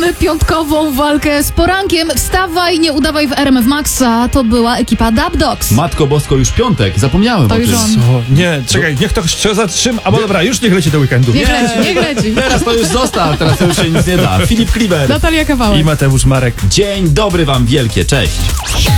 Zaczynamy piątkową walkę z porankiem. Wstawaj, nie udawaj w RMF Maxa. To była ekipa Dub Dogs. Matko Bosko, już piątek, zapomniałem To o już tym. on. Co? Nie, czekaj, niech to się zatrzyma. Albo dobra, już niech leci do weekendu. Niech leci. Teraz to już został, teraz to już się nic nie da. Filip Kliber Natalia Kawałek. I Mateusz Marek. Dzień dobry wam wielkie, cześć.